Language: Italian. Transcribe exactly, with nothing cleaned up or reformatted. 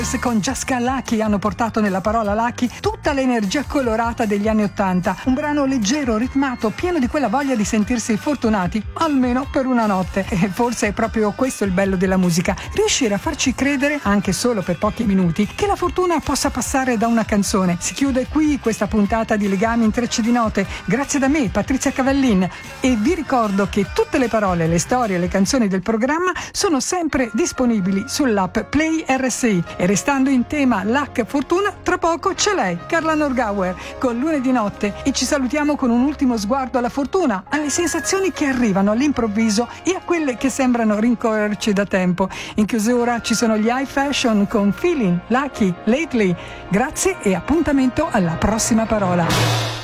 Con Jessica Lucky hanno portato nella parola Lucky tutta l'energia colorata degli anni ottanta, un brano leggero, ritmato, pieno di quella voglia di sentirsi fortunati, almeno per una notte. E forse è proprio questo il bello della musica, riuscire a farci credere, anche solo per pochi minuti, che la fortuna possa passare da una canzone. Si chiude qui questa puntata di Legami Intrecci di Note, grazie da me, Patrizia Cavallin, e vi ricordo che tutte le parole, le storie e le canzoni del programma sono sempre disponibili sull'app Play R S I. E restando in tema luck fortuna, tra poco c'è lei, Carla Norgauer, con Lunedì Notte, e ci salutiamo con un ultimo sguardo alla fortuna, alle sensazioni che arrivano all'improvviso e a quelle che sembrano rincorrerci da tempo. In chiusura ci sono gli High Fashion con Feeling Lucky Lately. Grazie e appuntamento alla prossima parola.